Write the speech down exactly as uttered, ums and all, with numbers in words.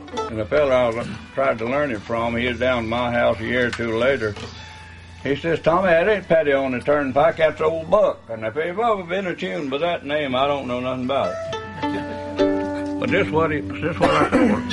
And the fella I was, tried to learn it from, he was down at my house a year or two later. He says, Tommy, that ain't Petty on the Turnpike, that's Old Buck. And if you've ever been attuned by that name, I don't know nothing about it. But this what he, this what I told him.